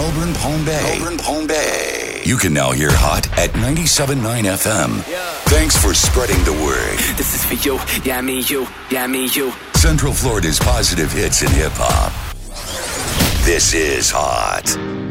Melbourne, Palm Bay. You can now hear Hot at 97.9 FM. Yeah. Thanks for spreading the word. This is for you, yeah, me, you, yeah, me, you. Central Florida's positive hits in hip-hop. This is Hot.